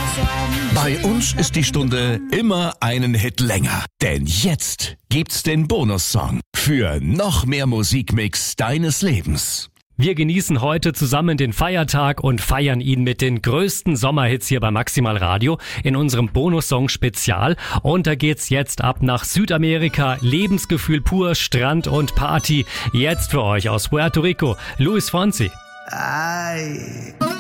Bei uns ist die Stunde immer einen Hit länger. Denn jetzt gibt's den Bonussong für noch mehr Musikmix deines Lebens. Wir genießen heute zusammen den Feiertag und feiern ihn mit den größten Sommerhits hier bei Maximal Radio in unserem Bonussong-Spezial. Und da geht's jetzt ab nach Südamerika. Lebensgefühl pur, Strand und Party. Jetzt für euch aus Puerto Rico, Luis Fonsi. Ay.